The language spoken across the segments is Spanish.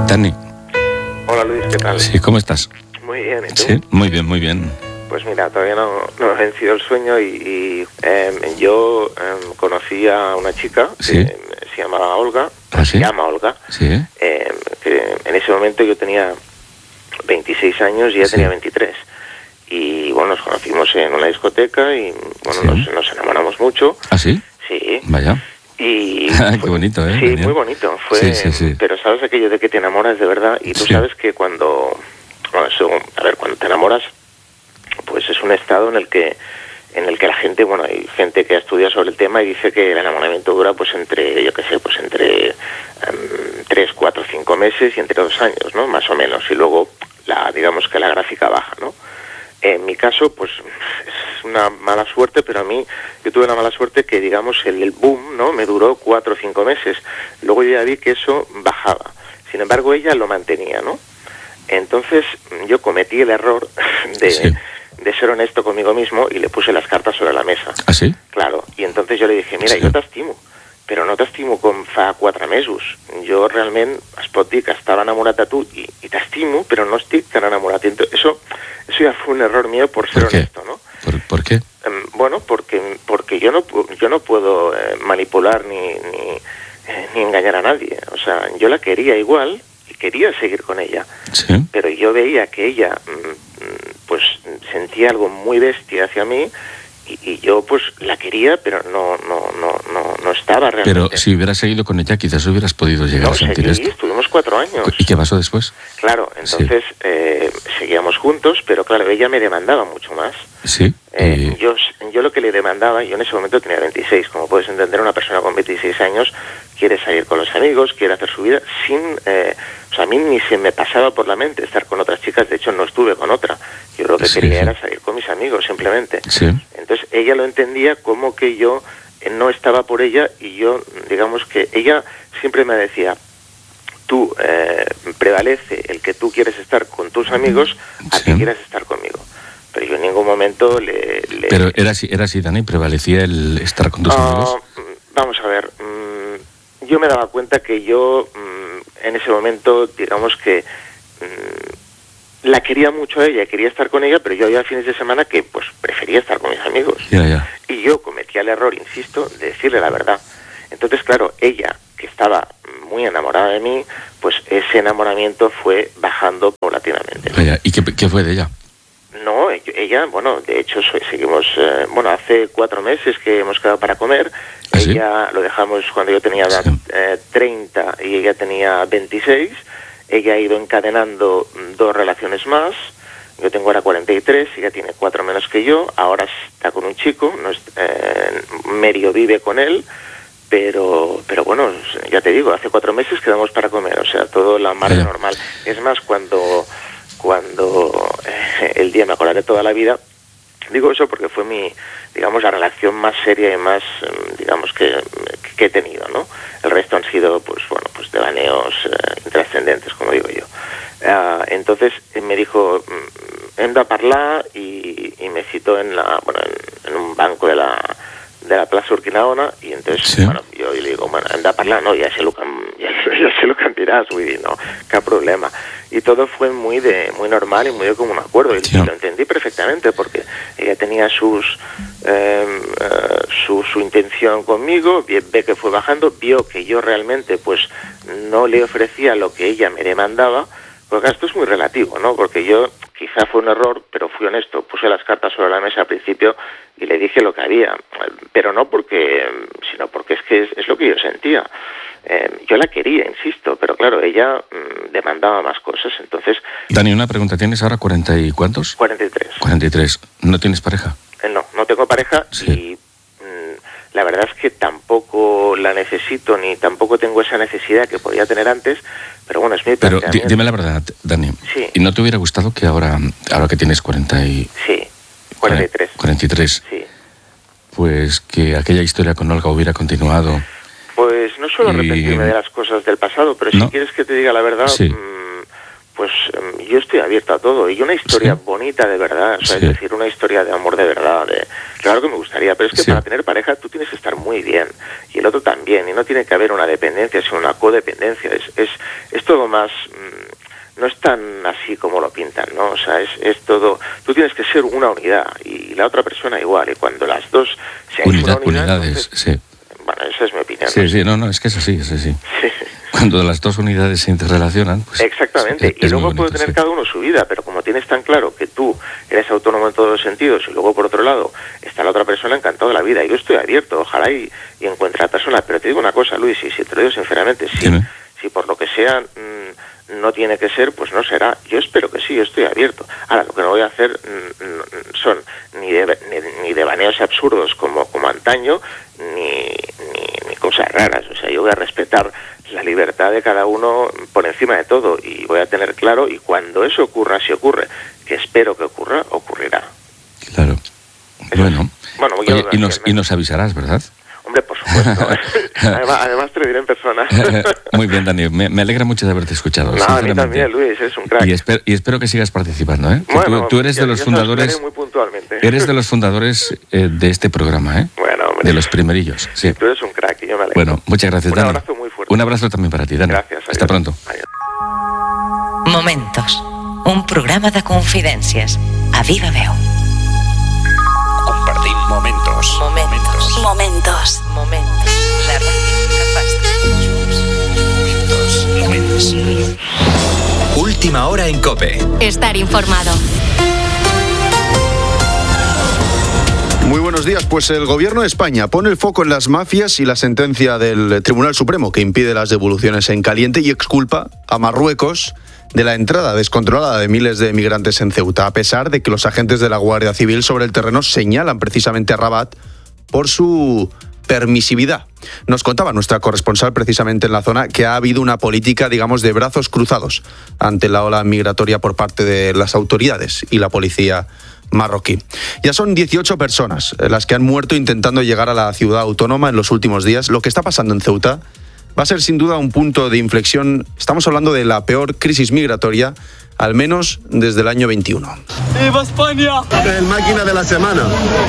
Dani. Hola Luis, ¿qué tal? Sí, ¿cómo estás? Muy bien, ¿y tú? Sí, muy bien, muy bien. Pues mira, todavía no he vencido el sueño y yo conocí a una chica Sí. que se llamaba Olga, ¿Ah, sí? se llama Olga, Sí. que en ese momento yo tenía 26 años y ella Sí. tenía 23. Y bueno, nos conocimos en una discoteca y bueno, Sí. nos enamoramos mucho. ¿Ah, sí? Sí. Vaya. Y Qué bonito, ¿eh? Sí, Genial. muy bonito. Fue, Sí. Pero sabes aquello de que te enamoras de verdad y tú Sí. sabes que cuando te enamoras, pues es un estado en el que la gente, bueno, hay gente que ha estudiado sobre el tema y dice que el enamoramiento dura pues entre 3, 4, 5 meses y entre 2 años, ¿no? Más o menos. Y luego digamos que la gráfica baja, ¿no? En mi caso, pues es una mala suerte, pero yo tuve la mala suerte que, digamos, el boom, ¿no? Me duró 4 o 5 meses. Luego yo ya vi que eso bajaba. Sin embargo, ella lo mantenía, ¿no? Entonces yo cometí el error Sí. de ser honesto conmigo mismo y le puse las cartas sobre la mesa. ¿Ah, sí? Claro, y entonces yo le dije, mira, Sí. jo t'estimo, però no t'estimo com fa 4 mesos. Jo realment es pot dir que estava enamorat de tu i t'estimo, però no estic tan enamorat. Eso ya fue un error mío por ser ¿Por qué? honesto, ¿no? ¿Por qué? Bueno, porque yo no puedo manipular ni engañar a nadie. O sea, yo la quería igual y quería seguir con ella. Sí. Pero yo veía que ella pues sentía algo muy bestia hacia mí y yo pues la quería, pero no estaba realmente. Pero si hubieras seguido con ella, quizás hubieras podido llegar a sentir seguí, esto. estuvimos 4 años. ¿Y qué pasó después? Claro, entonces seguíamos juntos, pero claro, ella me demandaba mucho más. Sí. Yo lo que le demandaba, yo en ese momento tenía 26, como puedes entender, una persona con 26 años quiere salir con los amigos, quiere hacer su vida a mí ni se me pasaba por la mente estar con otras chicas, de hecho no estuve con otra. Yo lo que quería era salir con mis amigos, simplemente. Sí. Entonces ella lo entendía como que yo no estaba por ella y yo, digamos que ella siempre me decía, tú prevalece el que tú quieres estar con tus amigos a que quieras estar conmigo. Pero yo en ningún momento le... Pero era así, Dani, prevalecía el estar con tus amigos. Vamos a ver, yo me daba cuenta que yo en ese momento, digamos que la quería mucho a ella, quería estar con ella, pero yo había fines de semana que pues prefería estar con mis amigos. Ya. Y yo cometía el error, insisto, de decirle la verdad. Entonces, claro, ella, que estaba muy enamorada de mí, pues ese enamoramiento fue bajando paulatinamente. Vaya. ¿Y qué fue de ella? No, ella, bueno, de hecho seguimos, hace 4 meses que hemos quedado para comer. ¿Ah, sí? Ella lo dejamos cuando yo tenía 30 y ella tenía 26. Ella ha ido encadenando 2 relaciones más. Yo tengo ahora 43, ella tiene 4 menos que yo. Ahora está con un chico, medio vive con él. Pero bueno, ya te digo, hace 4 meses quedamos para comer, o sea, todo la mar normal. Es más, cuando el día me acordaré toda la vida, digo eso porque fue la relación más seria y más, digamos, que he tenido, ¿no? El resto han sido, pues devaneos intrascendentes, como digo yo. Entonces me dijo, hem de parlar y me citó en un banco de la plaça Urquinaona y entonces, yo le digo, hem de parlar, no, ja sé el que em diràs, vull dir, no, cap problema. Y todo fue muy normal y muy de común acuerdo. Y lo entendí perfectamente porque ella tenía su intención conmigo, ve que fue bajando, vio que yo realmente pues no le ofrecía lo que ella me demandaba, porque esto es muy relativo, ¿no? Porque yo quizá fue un error, pero fui honesto, puse las cartas sobre la mesa al principio y le dije lo que había, pero no sino porque es lo que yo sentía. Yo la quería, insisto, pero claro, ella demandaba más cosas, entonces... Dani, una pregunta, ¿tienes ahora 40 y cuántos? 43. 43. ¿No tienes pareja? No tengo pareja y la verdad es que tampoco la necesito ni tampoco tengo esa necesidad que podía tener antes, pero bueno, es mi planteamiento. Pero dime la verdad, Dani. Sí. ¿Y no te hubiera gustado que ahora que tienes 40 y... Sí, 43. 43. Sí. Pues que aquella historia con Olga hubiera continuado... Pues no suelo arrepentirme de las cosas del pasado, pero si quieres que te diga la verdad, pues yo estoy abierto a todo. Y una historia bonita de verdad, o sea, es decir, una historia de amor de verdad, claro que me gustaría, pero es que para tener pareja tú tienes que estar muy bien, y el otro también, y no tiene que haber una dependencia, sino una codependencia. Es todo más... no es tan así como lo pintan, ¿no? O sea, es todo... Tú tienes que ser una unidad, y la otra persona igual, y cuando las dos sean una unidad... Unidades, entonces, bueno, esa es mi opinión. Sí, no, es que es así, Sí. Cuando las dos unidades se interrelacionan... Pues, exactamente, y luego puede tener cada uno su vida, pero como tienes tan claro que tú eres autónomo en todos los sentidos, y luego por otro lado está la otra persona, encantado de la vida. Yo estoy abierto, ojalá y encuentre a la persona, pero te digo una cosa, Luis, y si te lo digo sinceramente, si por lo que sea... no tiene que ser, pues no será. Yo espero que sí, yo estoy abierto. Ahora, lo que no voy a hacer son ni devaneos absurdos como antaño, ni cosas raras. O sea, yo voy a respetar la libertad de cada uno por encima de todo, y voy a tener claro, y cuando eso ocurra, si ocurre, que espero que ocurra, ocurrirá. Claro. Bueno, oye, y nos avisarás, ¿verdad? Hombre, por supuesto. además te lo diré en persona. Muy bien, Dani. Me alegra mucho de haberte escuchado. No, a mí también, Luis, eres un crack. Y espero que sigas participando, ¿eh? Bueno, tú eres de los fundadores... muy puntualmente. Eres de los fundadores de este programa, ¿eh? Bueno, hombre. De los primerillos, sí. Tú eres un crack y yo me alegro. Bueno, muchas gracias, Dani. Un abrazo muy fuerte. Un abrazo también para ti, Dani. Gracias. Hasta pronto. Adiós. Momentos. Un programa de confidències. A viva veu. Compartim momentos. La ràdio que fas. Momentos. Última hora en COPE. Estar informado. Muy buenos días. Pues el Gobierno de España pone el foco en las mafias y la sentencia del Tribunal Supremo que impide las devoluciones en caliente y exculpa a Marruecos de la entrada descontrolada de miles de migrantes en Ceuta, a pesar de que los agentes de la Guardia Civil sobre el terreno señalan precisamente a Rabat por su permisividad. Nos contaba nuestra corresponsal precisamente en la zona que ha habido una política, digamos, de brazos cruzados ante la ola migratoria por parte de las autoridades y la policía marroquí. Ya son 18 personas las que han muerto intentando llegar a la ciudad autónoma en los últimos días. Lo que está pasando en Ceuta va a ser sin duda un punto de inflexión. Estamos hablando de la peor crisis migratoria, al menos desde el año 21. ¡Viva España! El máquina de la semana.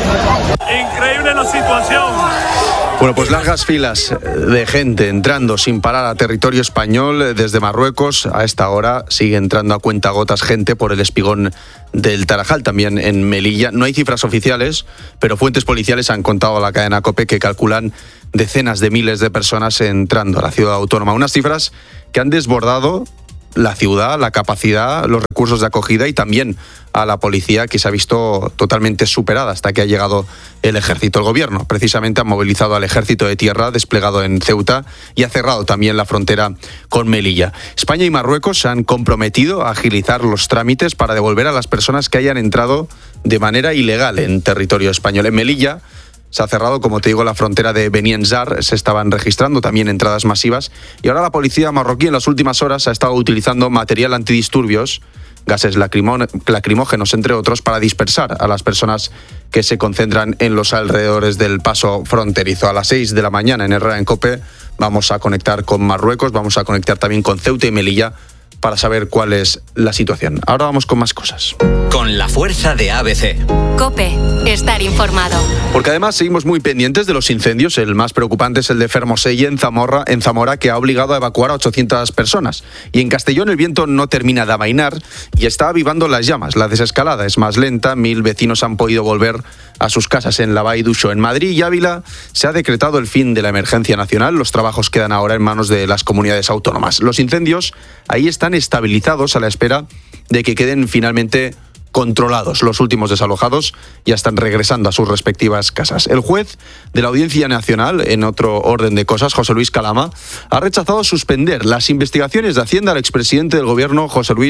Increíble la situación. Bueno, pues largas filas de gente entrando sin parar a territorio español desde Marruecos. A esta hora sigue entrando a cuentagotas gente por el espigón del Tarajal, también en Melilla. No hay cifras oficiales, pero fuentes policiales han contado a la cadena COPE que calculan decenas de miles de personas entrando a la ciudad autónoma. Unas cifras que han desbordado la ciudad, la capacidad, los recursos de acogida y también a la policía, que se ha visto totalmente superada hasta que ha llegado el ejército. El gobierno precisamente ha movilizado al ejército de tierra desplegado en Ceuta y ha cerrado también la frontera con Melilla. España y Marruecos se han comprometido a agilizar los trámites para devolver a las personas que hayan entrado de manera ilegal en territorio español. En Melilla se ha cerrado, como te digo, la frontera de Beni Enzar. Se estaban registrando también entradas masivas y ahora la policía marroquí en las últimas horas ha estado utilizando material antidisturbios, gases lacrimógenos, entre otros, para dispersar a las personas que se concentran en los alrededores del paso fronterizo. A las 6 de la mañana en Herrera en COPE vamos a conectar con Marruecos, vamos a conectar también con Ceuta y Melilla para saber cuál es la situación. Ahora vamos con más cosas. Con la fuerza de ABC. COPE. Estar informado. Porque además seguimos muy pendientes de los incendios. El más preocupante es el de Fermoselle en Zamora, que ha obligado a evacuar a 800 personas. Y en Castellón el viento no termina de amainar y está avivando las llamas. La desescalada es más lenta. 1000 vecinos han podido volver a sus casas en la Vall d'Uixó. En Madrid y Ávila se ha decretado el fin de la emergencia nacional. Los trabajos quedan ahora en manos de las comunidades autónomas. Los incendios ahí están estabilizados a la espera de que queden finalmente controlados. Los últimos desalojados ya están regresando a sus respectivas casas. El juez de la Audiencia Nacional, en otro orden de cosas, José Luis Calama, ha rechazado suspender las investigaciones de Hacienda al expresidente del gobierno, José Luis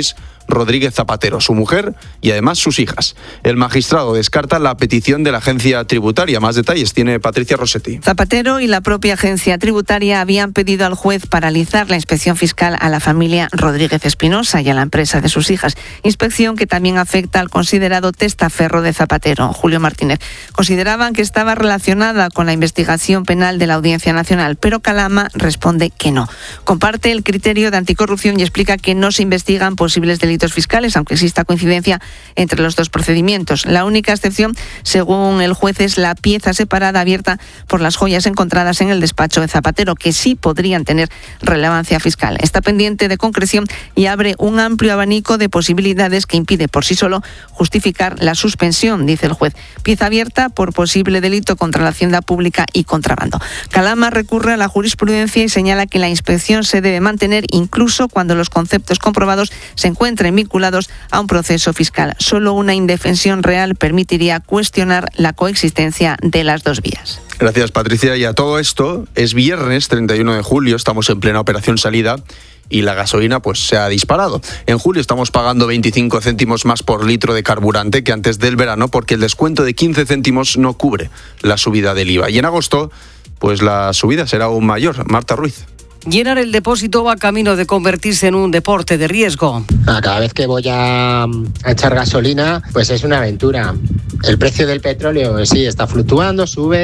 Rodríguez Zapatero, su mujer y además sus hijas. El magistrado descarta la petición de la agencia tributaria. Más detalles tiene Patricia Rossetti. Zapatero y la propia agencia tributaria habían pedido al juez paralizar la inspección fiscal a la familia Rodríguez Espinosa y a la empresa de sus hijas. Inspección que también afecta al considerado testaferro de Zapatero, Julio Martínez. Consideraban que estaba relacionada con la investigación penal de la Audiencia Nacional, pero Calama responde que no. Comparte el criterio de anticorrupción y explica que no se investigan posibles delitos fiscales, aunque exista coincidencia entre los dos procedimientos. La única excepción, según el juez, es la pieza separada abierta por las joyas encontradas en el despacho de Zapatero, que sí podrían tener relevancia fiscal. Está pendiente de concreción y abre un amplio abanico de posibilidades que impide por sí solo justificar la suspensión, dice el juez. Pieza abierta por posible delito contra la hacienda pública y contrabando. Calama recurre a la jurisprudencia y señala que la inspección se debe mantener incluso cuando los conceptos comprobados se encuentren vinculados a un proceso fiscal. Solo una indefensión real permitiría cuestionar la coexistencia de las dos vías. Gracias, Patricia. Y a todo esto, es viernes 31 de julio, estamos en plena operación salida y la gasolina pues se ha disparado. En julio estamos pagando 25 céntimos más por litro de carburante que antes del verano, porque el descuento de 15 céntimos no cubre la subida del IVA. Y en agosto, pues la subida será aún mayor. Marta Ruiz. Llenar el depósito va camino de convertirse en un deporte de riesgo. Cada vez que voy a echar gasolina, pues es una aventura. El precio del petróleo sí está fluctuando, sube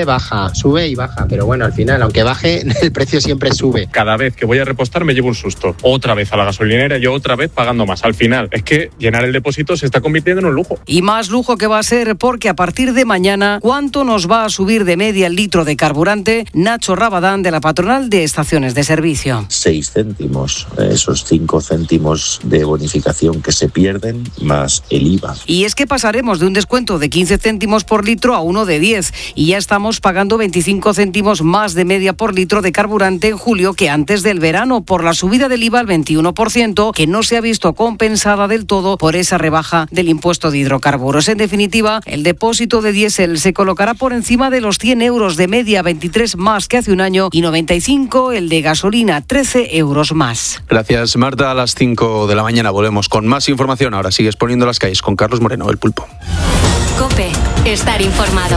y baja, pero bueno, al final, aunque baje, el precio siempre sube. Cada vez que voy a repostar me llevo un susto. Otra vez a la gasolinera, yo otra vez pagando más. Al final, es que llenar el depósito se está convirtiendo en un lujo. Y más lujo que va a ser, porque a partir de mañana, ¿cuánto nos va a subir de media el litro de carburante? Nacho Rabadán, de la patronal de estaciones de servicio. 6 céntimos, esos 5 céntimos de bonificación que se pierden, más el IVA. Y es que pasaremos de un descuento de 15 céntimos por litro a uno de 10, y ya estamos pagando 25 céntimos más de media por litro de carburante en julio que antes del verano, por la subida del IVA al 21%, que no se ha visto compensada del todo por esa rebaja del impuesto de hidrocarburos. En definitiva, el depósito de diésel se colocará por encima de los 100 euros de media, 23 más que hace un año, y 95 el de gasolina, 13 euros más. Gracias, Marta. A las 5 de la mañana volvemos con más información. Ahora sigues poniendo las calles con Carlos Moreno, El Pulpo. COPE, estar informado.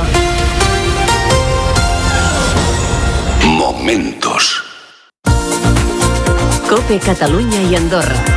Momentos. COPE Cataluña y Andorra.